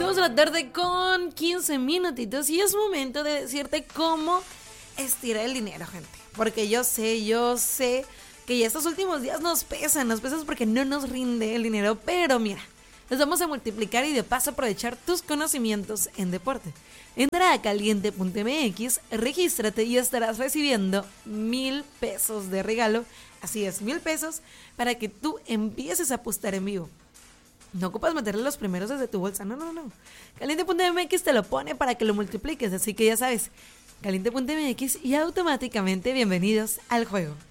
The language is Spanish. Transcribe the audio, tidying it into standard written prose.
2 de la tarde con 15 minutitos y es momento de decirte cómo estirar el dinero, gente. Porque yo sé que ya estos últimos días nos pesan porque no nos rinde el dinero, pero mira, los vamos a multiplicar y de paso aprovechar tus conocimientos en deporte. Entra a caliente.mx, regístrate y estarás recibiendo 1,000 pesos de regalo. Así es, 1,000 pesos para que tú empieces a apostar en vivo. No ocupas meterle los primeros desde tu bolsa, no. Caliente.mx te lo pone para que lo multipliques, así que ya sabes, caliente.mx y automáticamente bienvenidos al juego.